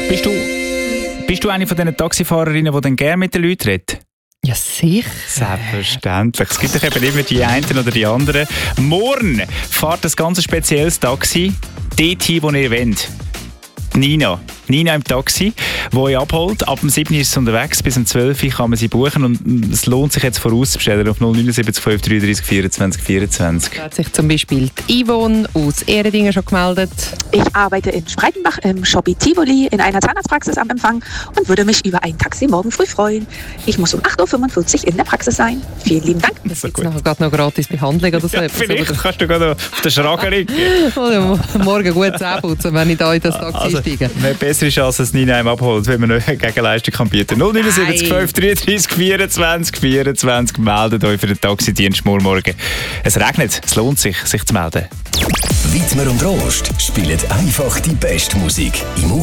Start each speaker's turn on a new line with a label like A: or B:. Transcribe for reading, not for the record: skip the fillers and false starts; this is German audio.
A: Bist du eine von diesen Taxifahrerinnen, die dann gerne mit den Leuten redet?
B: Ja, sicher.
A: Selbstverständlich. Es gibt doch eben immer die einen oder die anderen. Morgen fährt ein ganz spezielles Taxi dorthin, wo ihr wollt. Nina im Taxi, die euch abholt. Ab dem 7. ist es unterwegs, bis um 12 Uhr kann man sie buchen und es lohnt sich jetzt vorauszubestellen auf 079 533 24 24.
B: Da hat sich zum Beispiel die Yvonne aus Ehredingen schon gemeldet.
C: Ich arbeite in Spreitenbach im Shopee Tivoli in einer Zahnarztpraxis am Empfang und würde mich über ein Taxi morgen früh freuen. Ich muss um 8.45 Uhr in der Praxis sein. Vielen lieben Dank.
B: Es gibt nachher gerade noch gratis Behandlung oder so.
A: Ja, vielleicht kannst du gerade auf den Schrager liegen.
B: Oder morgen gut Zähne putzen, wenn ich da in das Taxi steige.
A: Eine bessere Chance, als Nina abholt, wenn man eine Gegenleistung kann bieten kann. 079 533 24 24. Meldet euch für den Taxidienst morgen. Es regnet, es lohnt sich zu melden.
D: Wittmer und Rost spielen einfach die beste Musik im